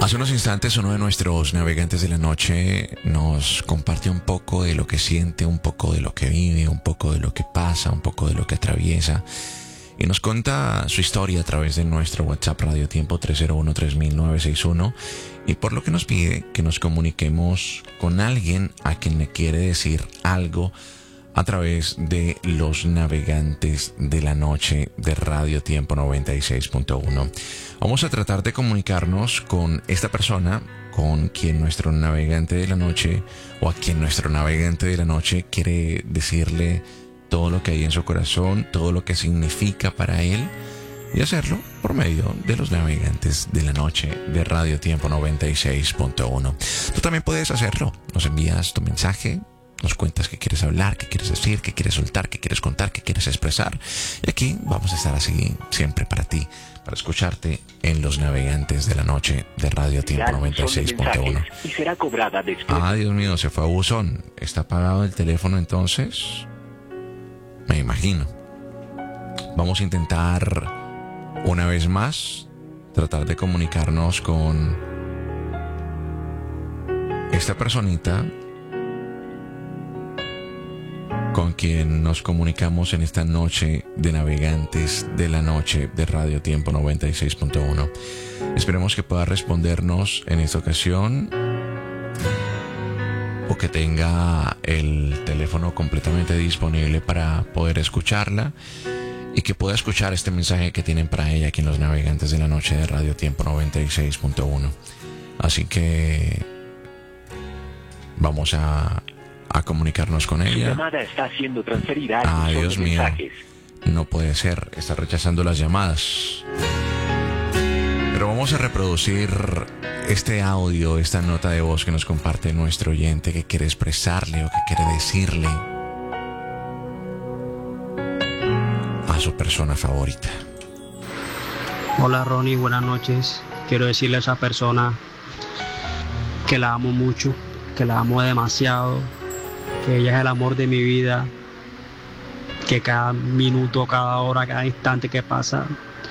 Hace unos instantes uno de nuestros navegantes de la noche nos comparte un poco de lo que siente, un poco de lo que vive, un poco de lo que pasa, un poco de lo que atraviesa. Y nos cuenta su historia a través de nuestro WhatsApp Radio Tiempo 301-3961. Y por lo que nos pide que nos comuniquemos con alguien a quien le quiere decir algo a través de los navegantes de la noche de Radio Tiempo 96.1. Vamos a tratar de comunicarnos con esta persona con quien nuestro navegante de la noche o a quien nuestro navegante de la noche quiere decirle todo lo que hay en su corazón, todo lo que significa para él, y hacerlo por medio de los navegantes de la noche de Radio Tiempo 96.1. Tú también puedes hacerlo. Nos envías tu mensaje, nos cuentas qué quieres hablar, qué quieres decir, qué quieres soltar, qué quieres contar, qué quieres expresar. Y aquí vamos a estar así siempre para ti, para escucharte en los navegantes de la noche de Radio Tiempo 96.1. Y será cobrada después. Ah, Dios mío, se fue a buzón. ¿Está apagado el teléfono entonces? Me imagino. Vamos a intentar una vez más tratar de comunicarnos con esta personita con quien nos comunicamos en esta noche de navegantes de la noche de Radio Tiempo 96.1. Esperemos que pueda respondernos en esta ocasión o que tenga el teléfono completamente disponible para poder escucharla y que pueda escuchar este mensaje que tienen para ella aquí en los navegantes de la noche de Radio Tiempo 96.1. Así que vamos a comunicarnos con ella. Su llamada está siendo transferida a Dios mío, mensajes. no puede ser, está rechazando las llamadas. Pero vamos a reproducir este audio, esta nota de voz que nos comparte nuestro oyente, que quiere expresarle o que quiere decirle a su persona favorita. Hola Ronnie, buenas noches. Quiero decirle a esa persona que la amo mucho, que la amo demasiado, que ella es el amor de mi vida, que cada minuto, cada hora, cada instante que pasa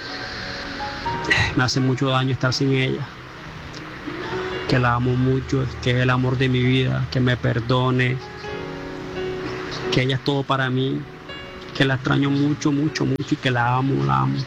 me hace mucho daño estar sin ella, que la amo mucho, que es el amor de mi vida, que me perdone, que ella es todo para mí, que la extraño mucho, mucho, mucho y que la amo, la amo.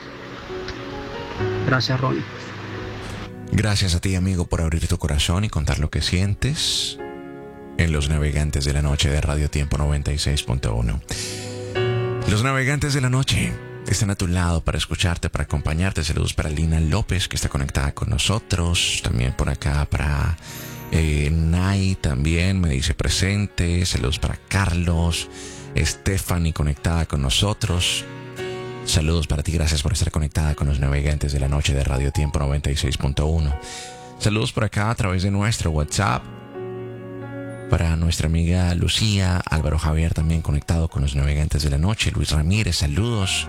Gracias, Ronnie. Gracias a ti, amigo, por abrir tu corazón y contar lo que sientes en los navegantes de la noche de Radio Tiempo 96.1. Los navegantes de la noche están a tu lado para escucharte, para acompañarte. Saludos para Lina López, que está conectada con nosotros. También por acá para Nay, también me dice presente. Saludos para Carlos. Stephanie, conectada con nosotros. Saludos para ti, gracias por estar conectada con los navegantes de la noche de Radio Tiempo 96.1. Saludos por acá a través de nuestro WhatsApp para nuestra amiga Lucía, Álvaro Javier también conectado con los navegantes de la noche, Luis Ramírez, saludos.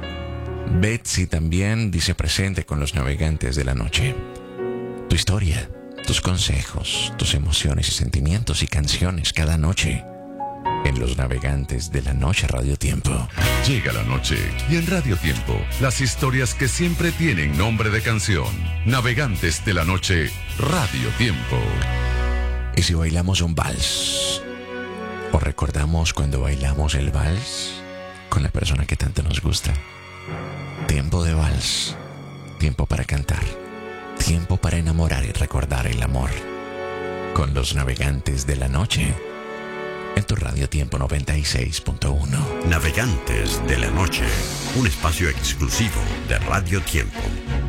Betsy también dice presente con los navegantes de la noche. Tu historia, tus consejos, tus emociones y sentimientos y canciones cada noche en los navegantes de la noche Radio Tiempo. Llega la noche y en Radio Tiempo, las historias que siempre tienen nombre de canción. Navegantes de la noche Radio Tiempo. ¿Y si bailamos un vals? ¿O recordamos cuando bailamos el vals con la persona que tanto nos gusta? Tiempo de vals, tiempo para cantar, tiempo para enamorar y recordar el amor. Con los navegantes de la noche, en tu Radio Tiempo 96.1. Navegantes de la noche, un espacio exclusivo de Radio Tiempo.